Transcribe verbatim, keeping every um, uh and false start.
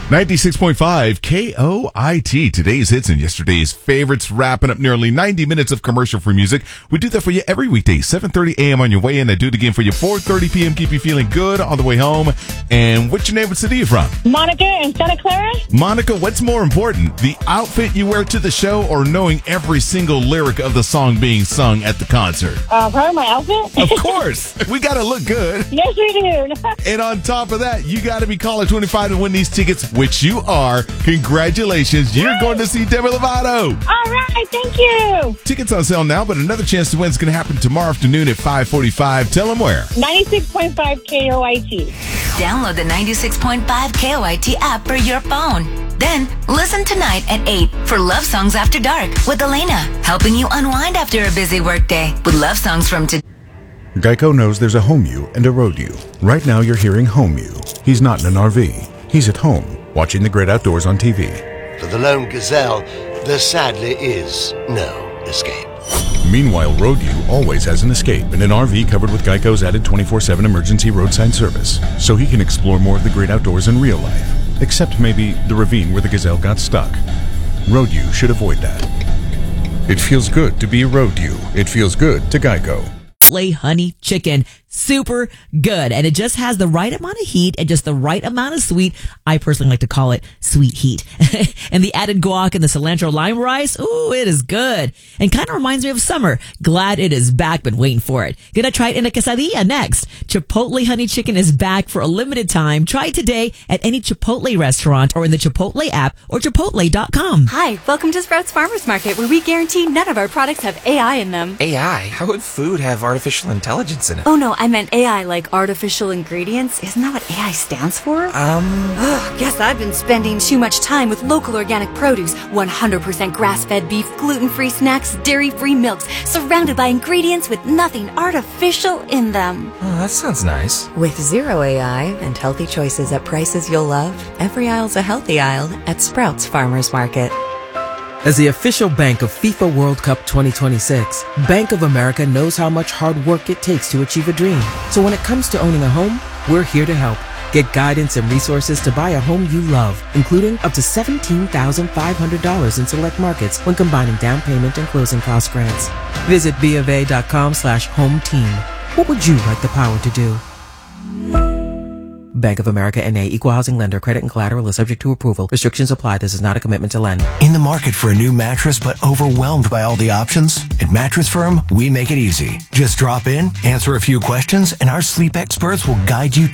ninety-six point five K O I T, today's hits and yesterday's favorites, wrapping up nearly ninety minutes of commercial-free music. We do that for you every weekday, seven thirty a.m. on your way in. I do it again for you, four thirty p.m. Keep you feeling good on the way home. And what's your name? What city are you from? Monica in Santa Clara. Monica, what's more important, the outfit you wear to the show or knowing every single lyric of the song being sung at the concert? Uh, probably my outfit. Of course. We got to look good. Yes, we do. And on top of that, you got to be caller twenty-five to win these tickets, which you are. Congratulations. You're going to see Demi Lovato. All right. Thank you. Tickets on sale now, but another chance to win is going to happen tomorrow afternoon at five forty-five. Tell them where. ninety-six point five K O I T. Download the ninety-six point five K O I T app for your phone. Then, listen tonight at eight for Love Songs After Dark with Elena, helping you unwind after a busy workday with love songs from today. Geico knows there's a home you and a road you. Right now you're hearing home you. He's not in an R V. He's at home, watching the great outdoors on T V. For the lone gazelle, there sadly is no escape. Meanwhile, road you always has an escape in an R V covered with Geico's added twenty-four seven emergency roadside service, so he can explore more of the great outdoors in real life. Except maybe the ravine where the gazelle got stuck. Road you should avoid that. It feels good to be a road you. It feels good to Geico. Chipotle honey chicken. Super good. And it just has the right amount of heat and just the right amount of sweet. I personally like to call it sweet heat. And the added guac and the cilantro lime rice. Ooh, it is good. And kind of reminds me of summer. Glad it is back. Been waiting for it. Gonna try it in a quesadilla next. Chipotle honey chicken is back for a limited time. Try it today at any Chipotle restaurant or in the Chipotle app or chipotle dot com. Hi, welcome to Sprouts Farmers Market, where we guarantee none of our products have A I in them. A I? How would food have artificial intelligence in it? Oh no, I meant A I like artificial ingredients. Isn't that what A I stands for? Um... Ugh, guess I've been spending too much time with local organic produce, one hundred percent grass-fed beef, gluten-free snacks, dairy-free milks, surrounded by ingredients with nothing artificial in them. Oh, that sounds nice. With zero A I and healthy choices at prices you'll love, every aisle's a healthy aisle at Sprouts Farmers Market. As the official bank of FIFA World Cup twenty twenty-six, Bank of America knows how much hard work it takes to achieve a dream. So when it comes to owning a home, we're here to help. Get guidance and resources to buy a home you love, including up to seventeen thousand five hundred dollars in select markets when combining down payment and closing cost grants. Visit BofA.com slash home team. What would you like the power to do? Bank of America N A, Equal Housing Lender. Credit and collateral is subject to approval. Restrictions apply. This is not a commitment to lend. In the market for a new mattress but overwhelmed by all the options? At Mattress Firm, we make it easy. Just drop in, answer a few questions, and our sleep experts will guide you